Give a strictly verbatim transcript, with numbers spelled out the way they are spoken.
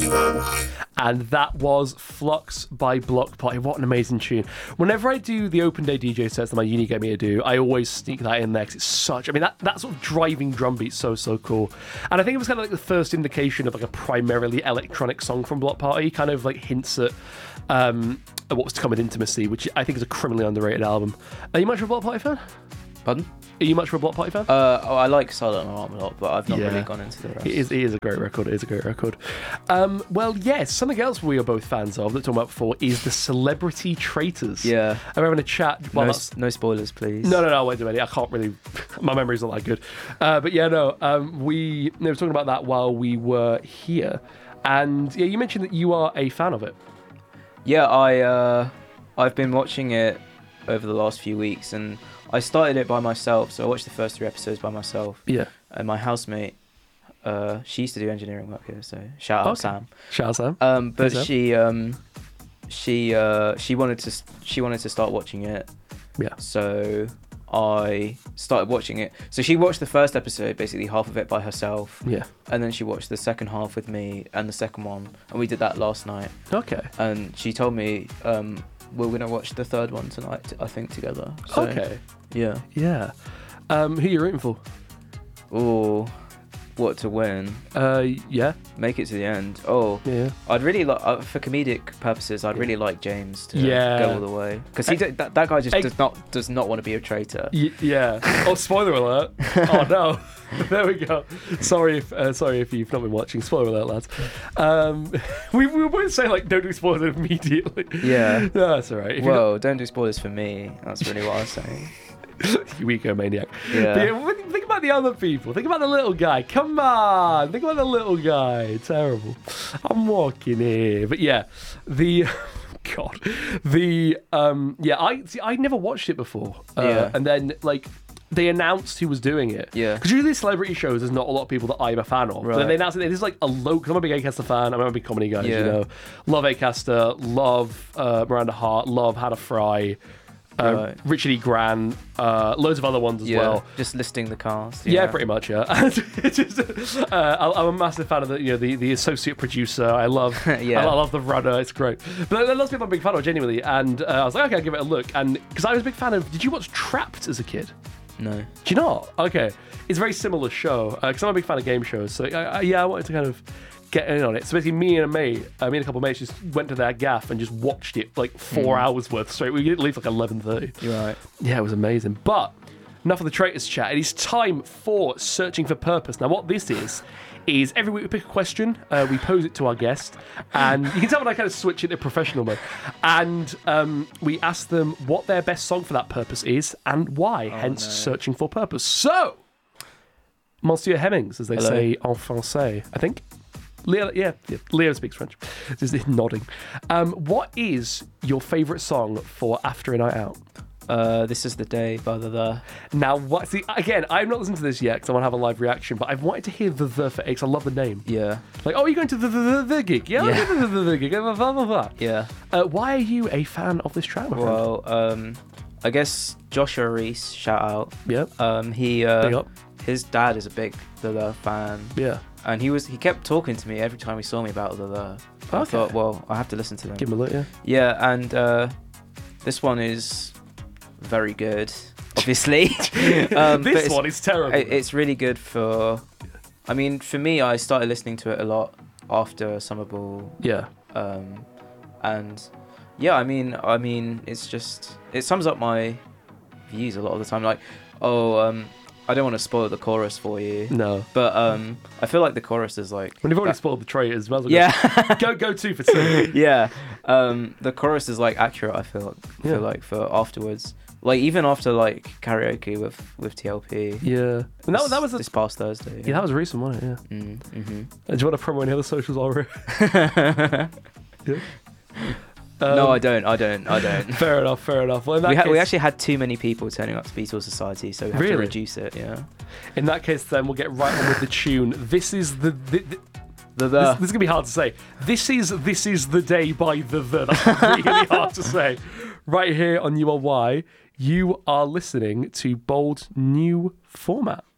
And that was Flux by Block Party. What an amazing tune. Whenever I do the open day D J sets that my uni get me to do, I always sneak that in there because it's such, I mean, that, that sort of driving drum beat's so, so cool. And I think it was kind of like the first indication of like a primarily electronic song from Block Party, kind of like hints at, um, at what was to come with Intimacy, which I think is a criminally underrated album. Are you much of a Block Party fan? Pardon? Are you much of a Block Party fan? Uh, oh, I like Silent Alarm a lot, but I've not Yeah. really gone into the rest. It is, it is a great record. It is a great record. Um, well, yes, something else we are both fans of that we're talking about before is the Celebrity Traitors. Yeah. I'm having a chat. Well, no, that's... no spoilers, please. No, no, no, wait a minute. I can't really... My memory's not that good. Uh, but yeah, no, um, we they were talking about that while we were here. And yeah, you mentioned that you are a fan of it. Yeah, I, uh, I've been watching it over the last few weeks, and I started it by myself, so I watched the first three episodes by myself. Yeah. And my housemate, uh, she used to do engineering work here, so shout out Okay. Sam. Shout out, Sam. Um, but Hey, Sam. she, um, she, uh, she wanted to, she wanted to start watching it. Yeah. So I started watching it. So she watched the first episode, basically half of it by herself, Yeah. and then she watched the second half with me and the second one, and we did that last night. Okay. And she told me, um, we're gonna watch the third one tonight, I think, together. So, Okay. Yeah. Yeah. Um, who are you rooting for? Oh, what to win? Uh, yeah. Make it to the end. Oh, Yeah. I'd really like, uh, for comedic purposes, I'd really like James to Yeah. go all the way, because he I- d- that, that guy just I- does not does not want to be a traitor. Y- yeah. Oh, spoiler alert. Oh no. There we go. Sorry if uh, sorry if you've not been watching. Spoiler alert, lads. Um, we we won't say like don't do spoilers immediately. Yeah. No, that's all right. If you're Whoa, don't do spoilers for me. That's really what I was saying. not, you weak maniac. Yeah. But yeah, think- think about the other people. Think about the little guy. Come on. Think about the little guy. Terrible. I'm walking here. But yeah, the. God, the um, yeah, I see. I never watched it before. Uh, Yeah. and then like. They announced who was doing it. Yeah. Because usually celebrity shows, there's not a lot of people that I'm a fan of. But then Right. they announced it. There's like a low. Because I'm a big Acaster fan. I'm a big comedy guy, as Yeah. you know. Love Acaster. Love uh, Miranda Hart. Love Hannah Fry. Uh, Right. Richard E. Grant. Uh, loads of other ones as Yeah. well. Just listing the cast. Yeah, pretty much. Yeah, It's just, uh, I- I'm a massive fan of the you know the, the associate producer. I love Yeah. I, love the runner. It's great. But there are lots of people I'm a big fan of genuinely, and uh, I was like, okay, I'll give it a look. And because I was a big fan of, did you watch Trapped as a kid? No. Do you not? Okay, it's a very similar show because I'm a big fan of game shows. So I, I, yeah, I wanted to kind of get in on it. So basically, me and a mate, uh, me and a couple of mates, just went to their gaff and just watched it like four Mm. hours worth straight. We didn't leave like eleven thirty. You're right. Yeah, it was amazing. But enough of the traitors chat. It is time for Searching for Purpose. Now, what this is, is every week we pick a question, uh, we pose it to our guest, and you can tell when I kind of switch it to professional mode, and um, we ask them what their best song for that purpose is and why, hence no. Searching for Purpose. So, Monsieur Hemmings, as they Hello. say en français, I think. Leo, yeah, yeah, Leo speaks French. Just nodding. Um, what is your favourite song for After a Night Out? Uh, this is the day, blah, blah, blah. Now, what? See, again, I've not listened to this yet because I want to have a live reaction, but I've wanted to hear the the for because I love the name. Yeah. Like, oh, you're going to the the, the, the gig? Yeah, Yeah. the, the, the, the gig. Blah, blah, blah, blah. Yeah. Uh, why are you a fan of this track, my friend? Well, um, I guess Joshua Reese, shout out. Yeah, Um, he, uh, big up. his dad is a big The The fan, Yeah, and he was he kept talking to me every time he saw me about The The. I Okay. thought, well, I have to listen to them. give him a look. Yeah, Yeah, and uh, this one is very good, obviously. um, but this it's- one is terrible. it- It's really good for. I mean, for me, I started listening to it a lot after Summer Ball, yeah, um, and yeah, I mean, I mean, it's just it sums up my views a lot of the time. Like, oh, um, I don't want to spoil the chorus for you, no. but um, I feel like the chorus is like. When you've already that- spoiled the traitors, might as well Yeah. go, go go two for two. Yeah, um, the chorus is like accurate. I feel feel Yeah. like for afterwards, like even after like karaoke with with T L P. Yeah, and that, that was a, this past Thursday. yeah, that was a recent one. Yeah. Mm, mm-hmm. And do you want to promo any other socials already? Yeah. no, Um, I don't. I don't. I don't. Fair enough. Fair enough. Well, in that We, ha- case, we actually had too many people turning up to Beatles Society, so we have to Really? reduce it. Yeah. in that case, then we'll get right on with the tune. This is the. the, the The This, the. this is gonna be hard to say. This is this is the day by the the. That's really hard to say. Right here on U L Y, you are listening to Bold New Format.